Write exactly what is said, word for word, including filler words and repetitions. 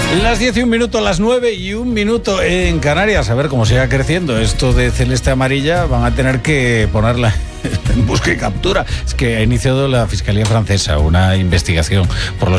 Las diez y un minuto, las nueve y un minuto en Canarias. A ver cómo siga creciendo esto de celeste amarilla. Van a tener que ponerla en busca y captura. Es que ha iniciado la Fiscalía Francesa una investigación por los